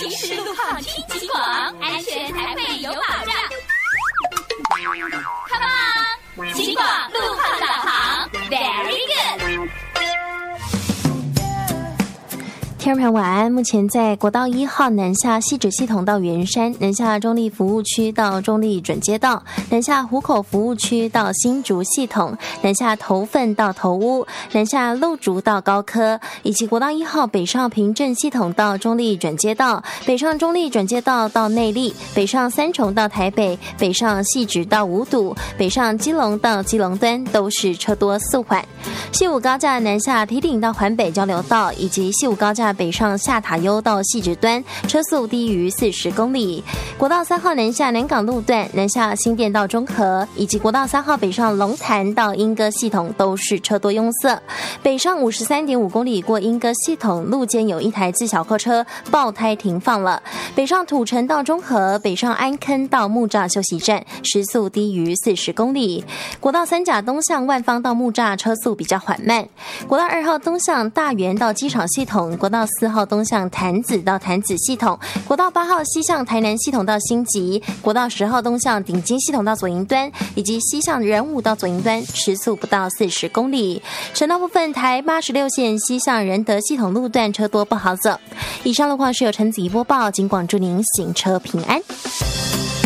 临时路况听警广，安全才会有保障。Come on， 警广路况导航 ，Very good。 听众朋友晚安。目前在国道1号南下汐止系统到圆山，南下中立服务区到中立准街道，南下湖口服务区到新竹系统，南下头份到头屋，南下鹿竹到高科，以及国道1号北上平镇系统到中立准街道，北上中立准街道到内壢，北上三重到台北，北上汐止到五堵，北上基隆到基隆端都是车多速缓。西武高架南下堤顶到环北交流道，以及西武高架北上下塔悠到汐止端，车速低于40公里。国道3号南下南港路段，南下新店到中和，以及国道3号北上龙潭到莺歌系统都是车多拥塞。北上53.5公里过莺歌系统，路肩有一台自小客车爆胎停放了。北上土城到中和，北上安坑到木栅休息站，时速低于40公里。国道3甲东向万芳到木栅，车速比较缓慢。国道2号东向大园到机场系统，国道4号东向潭子到潭子系统，国道8号西向台南系统到新集，国道10号东向顶尖系统到左营端，以及西向仁武到左营端，时速不到40公里。省道部分，台86线西向仁德系统路段车多不好走。以上路况是由陈子怡播报，警广祝您行车平安。